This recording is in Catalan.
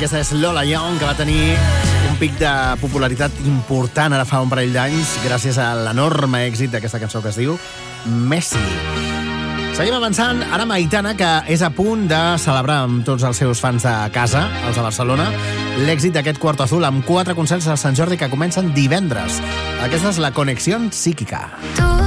Aquesta és Lola Young, que va tenir un pic de popularitat important ara fa un parell d'anys gràcies a l'enorme èxit d'aquesta cançó que es diu Messi. Seguim avançant, ara amb Aitana, que és a punt de celebrar amb tots els seus fans de casa, els de Barcelona, l'èxit d'aquest Cuarto Azul amb 4 concerts a Sant Jordi que comencen divendres. Aquesta és la Conexión Psíquica.